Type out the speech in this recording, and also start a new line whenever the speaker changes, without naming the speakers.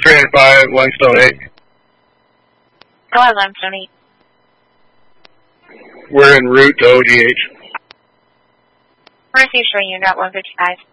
305 Limestone 8.
Hello, Limestone 8.
We're en route to ODH.
Northeast Union, Route 155.